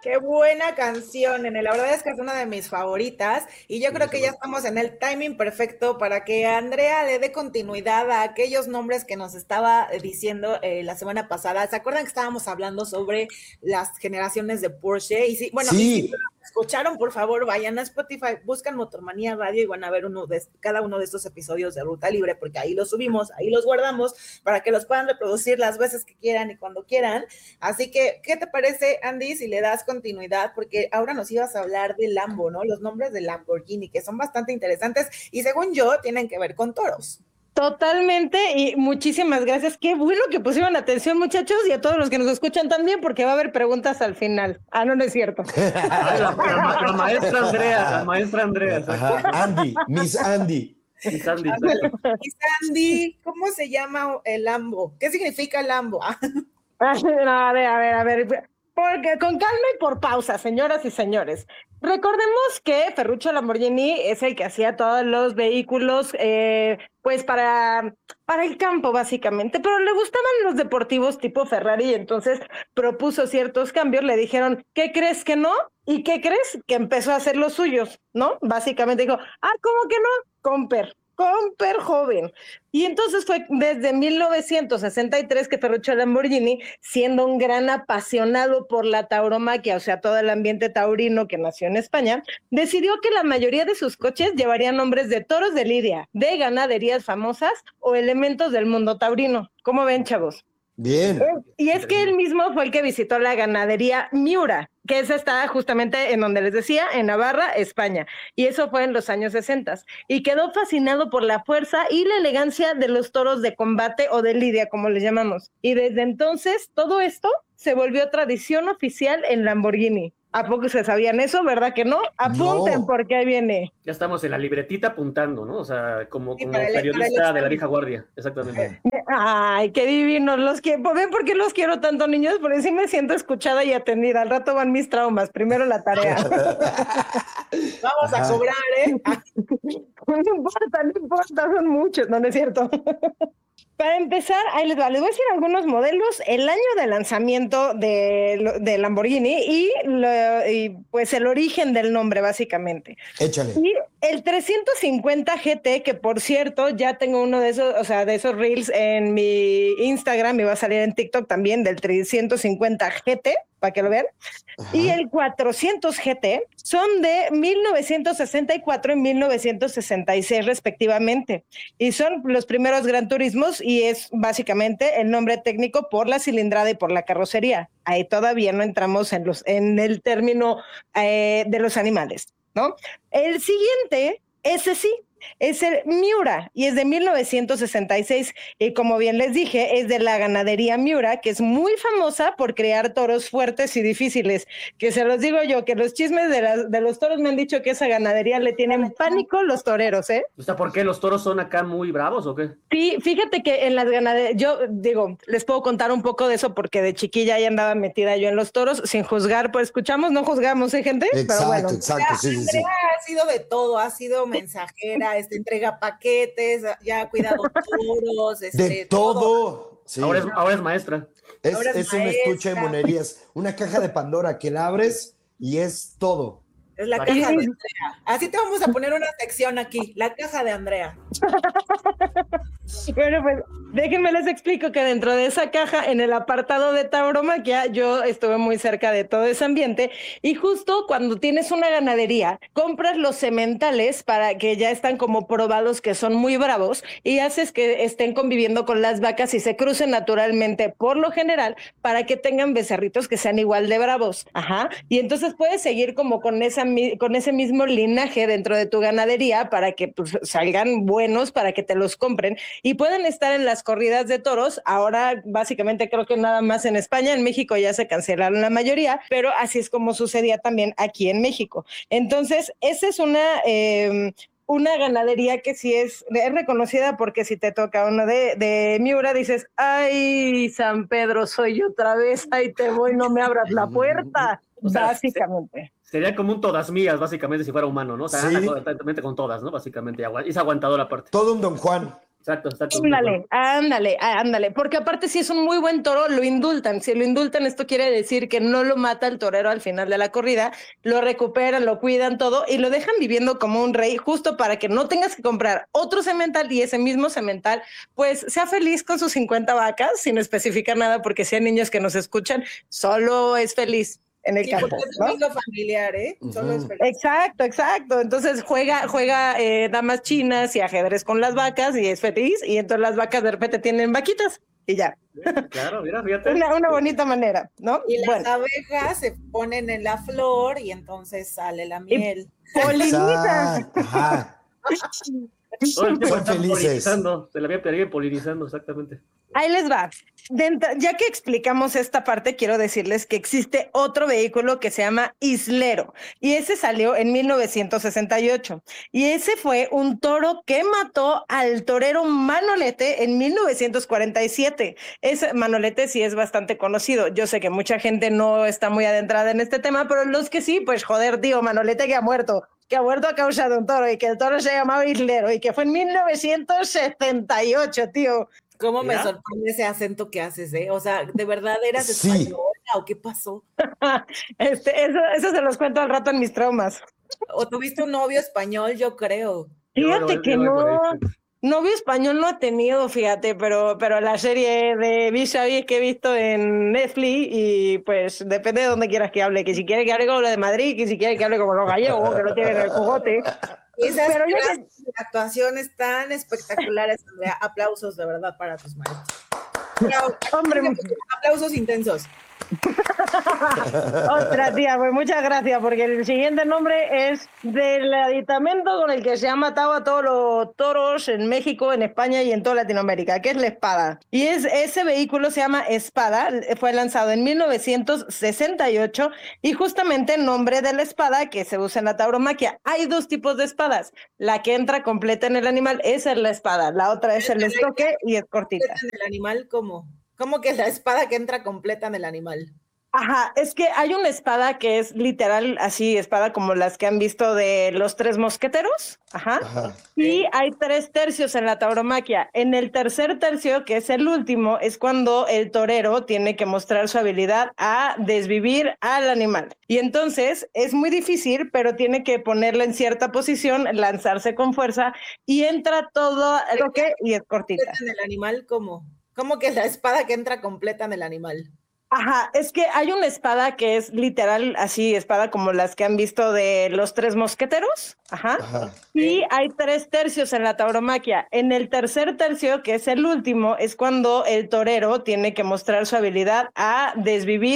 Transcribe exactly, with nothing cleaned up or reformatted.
Qué buena canción, nene. La verdad es que es una de mis favoritas y yo creo que ya estamos en el timing perfecto para que Andrea le dé continuidad a aquellos nombres que nos estaba diciendo eh, la semana pasada. ¿Se acuerdan que estábamos hablando sobre las generaciones de Porsche? Y sí, bueno, y si Sí, escucharon, por favor, vayan a Spotify, buscan Motormanía Radio y van a ver uno de cada uno de estos episodios de Ruta Libre, porque ahí los subimos, ahí los guardamos para que los puedan reproducir las veces que quieran y cuando quieran. Así que, ¿qué te parece, Andy, si le das continuidad? Porque ahora nos ibas a hablar de Lambo, ¿no? Los nombres de Lamborghini, que son bastante interesantes y según yo, tienen que ver con toros. Totalmente, y muchísimas gracias. Qué bueno que pusieron atención, muchachos, y a todos los que nos escuchan también, porque va a haber preguntas al final. Ah, no, no es cierto. Ay, la, la- la maestra Andrea, la maestra Andrea. ajá, Andy, Miss Andy. Y Sandy, Ándale. exacto. Y Sandy, ¿cómo se llama el Lambo? ¿Qué significa Lambo? Ah, Ay, no, a ver, a ver, a ver. Porque con calma y por pausa, señoras y señores. Recordemos que Ferruccio Lamborghini es el que hacía todos los vehículos, eh, pues para, para el campo, básicamente, pero le gustaban los deportivos tipo Ferrari, y entonces propuso ciertos cambios. Le dijeron, ¿qué crees que no? ¿Y qué crees? Que empezó a hacer los suyos, ¿no? Básicamente dijo, ah, ¿cómo que no? Comper. Comper joven. Y entonces fue desde mil novecientos sesenta y tres que Ferruccio Lamborghini, siendo un gran apasionado por la tauromaquia, o sea, todo el ambiente taurino que nació en España, decidió que la mayoría de sus coches llevarían nombres de toros de lidia, de ganaderías famosas o elementos del mundo taurino. ¿Cómo ven, chavos? Bien. Y es que él mismo fue el que visitó la ganadería Miura, que esa está justamente en donde les decía, en Navarra, España. Y eso fue en los años sesenta. Y quedó fascinado por la fuerza y la elegancia de los toros de combate o de lidia, como les llamamos. Y desde entonces, todo esto se volvió tradición oficial en Lamborghini. ¿A poco se sabían eso? ¿Verdad que no? Apunten, No. porque ahí viene. Ya estamos en la libretita apuntando, ¿no? O sea, como, Sí, como para el- para el periodista de la examen. vieja guardia, exactamente. Ay, qué divinos los quiero. ¿Ven por qué los quiero tanto, niños? Porque sí me siento escuchada y atendida. Al rato van mis traumas. Primero la tarea. vamos a Ajá. cobrar, ¿eh? No importa, no importa, son muchos. No, no es cierto. Para empezar, ahí les va. Les voy a decir algunos modelos, el año de lanzamiento de, de Lamborghini y, lo, y pues el origen del nombre, básicamente. Échale. Y el trescientos cincuenta G T, que por cierto, ya tengo uno de esos, o sea, de esos reels en mi Instagram, y va a salir en TikTok también, del trescientos cincuenta G T, para que lo vean. Ajá. Y el cuatrocientos G T son de mil novecientos sesenta y cuatro y mil novecientos sesenta y seis respectivamente. Y son los primeros Gran Turismos y es básicamente el nombre técnico por la cilindrada y por la carrocería. Ahí todavía no entramos en, los, en el término eh, de los animales, ¿no? El siguiente, ese sí, es el Miura y es de mil novecientos sesenta y seis y como bien les dije, es de la ganadería Miura, que es muy famosa por crear toros fuertes y difíciles, que se los digo yo, que los chismes de, la, de los toros me han dicho que esa ganadería le tienen pánico los toreros, ¿eh? O sea, ¿por qué los toros son acá muy bravos o qué? Sí, fíjate que en las ganaderías, yo digo, les puedo contar un poco de eso porque de chiquilla ya andaba metida yo en los toros, sin juzgar, pues escuchamos, no juzgamos, ¿eh, gente? Exacto, Pero bueno. exacto, sí, sí, sí. Andrea ha sido de todo, ha sido mensajera, este, entrega paquetes, ya ha cuidado toros, este, De todo. Sí. Ahora, es, ahora es maestra. Es, ahora es es un maestra. estuche de monerías, una caja de Pandora que la abres y es todo. Es la La caja caja. de Andrea. Así te vamos a poner una sección aquí, la caja de Andrea. Bueno, pues déjenme les explico que dentro de esa caja, en el apartado de tauromaquia, yo estuve muy cerca de todo ese ambiente y justo cuando tienes una ganadería, compras los sementales para que ya están como probados que son muy bravos y haces que estén conviviendo con las vacas y se crucen naturalmente por lo general para que tengan becerritos que sean igual de bravos. Ajá. Y entonces puedes seguir como con, esa, con ese mismo linaje dentro de tu ganadería para que pues, salgan buenos, para que te los compren y pueden estar en las corridas de toros. Ahora básicamente creo que nada más en España, en México ya se cancelaron la mayoría, pero así es como sucedía también aquí en México. Entonces esa es una eh, una ganadería que sí es, es reconocida porque si te toca uno de, de Miura dices, ay San Pedro, soy yo otra vez, ahí te voy, no me abras la puerta. O sea, básicamente. Sería como un todas mías, básicamente, si fuera humano, ¿no? O sea, Sí. anda constantemente con todas, ¿no? Básicamente, y es aguantador aparte. Todo un Don Juan. Exacto, exacto. Ándale, ándale, ándale, porque aparte si es un muy buen toro, lo indultan, si lo indultan esto quiere decir que no lo mata el torero al final de la corrida, lo recuperan, lo cuidan todo y lo dejan viviendo como un rey justo para que no tengas que comprar otro semental y ese mismo semental pues sea feliz con sus cincuenta vacas sin especificar nada porque si hay niños que nos escuchan, solo es feliz en el Sí, campo, porque es ¿no? domingo familiar, ¿eh? Solo es Ujú. feliz. Exacto, exacto. Entonces juega, juega eh, damas chinas y ajedrez con las vacas y es feliz y entonces las vacas de repente tienen vaquitas y ya. Claro, mira, fíjate. Una, una bonita manera, ¿no? Y las Bueno, abejas se ponen en la flor y entonces sale la miel. polinizan. Exacto, ajá. Todo el tiempo Son están felices. polinizando, se la había perdido polinizando, exactamente. Ahí les va. Dentro, ya que explicamos esta parte, quiero decirles que existe otro vehículo que se llama Islero y ese salió en mil novecientos sesenta y ocho y ese fue un toro que mató al torero Manolete en mil novecientos cuarenta y siete. Ese Manolete sí es bastante conocido. Yo sé que mucha gente no está muy adentrada en este tema, pero los que sí, pues joder, tío, Manolete que ha muerto, que ha muerto a causa de un toro y que el toro se llamaba Islero y que fue en mil novecientos setenta y ocho, tío. ¿Cómo me ¿Ya? sorprende ese acento que haces, eh? O sea, ¿de verdad eras Sí. española o qué pasó? Este, eso, eso se los cuento al rato en mis traumas. ¿O tuviste un novio español? Yo creo. Yo Fíjate voy- que yo voy por ahí. no, novio español no ha tenido, fíjate, pero, pero la serie de Vis-a-Vis que he visto en Netflix y pues depende de dónde quieras que hable, que si quiere que hable como lo de Madrid, que si quiere que hable como los gallegos, que no tienen el cogote. Y esas Pero ya clases de actuaciones tan espectaculares, Andrea. Aplausos de verdad para tus maestros. Bravo. Hombre, Aplausos intensos. otra tía, pues muchas gracias, porque el siguiente nombre es del aditamento con el que se han matado a todos los toros en México, en España y en toda Latinoamérica, que es la espada. Y es, ese vehículo se llama Espada, fue lanzado en mil novecientos sesenta y ocho y justamente el nombre de la espada que se usa en la tauromaquia. Hay dos tipos de espadas, la que entra completa en el animal, esa es la espada, la otra es el estoque y es cortita. ¿En el animal cómo? ¿Cómo que la espada que entra completa en el animal? Ajá, es que hay una espada que es literal así, espada como las que han visto de los tres mosqueteros, ajá, Ajá. y hay tres tercios en la tauromaquia. En el tercer tercio, que es el último, es cuando el torero tiene que mostrar su habilidad a desvivir al animal. Y entonces es muy difícil, pero tiene que ponerla en cierta posición, lanzarse con fuerza y entra todo lo que y es cortita. ¿En el animal cómo? ¿Cómo que la espada que entra completa en el animal? Ajá, es que hay una espada que es literal así, espada como las que han visto de los tres mosqueteros, ajá, Ajá. y hay tres tercios en la tauromaquia. En el tercer tercio, que es el último, es cuando el torero tiene que mostrar su habilidad a desvivir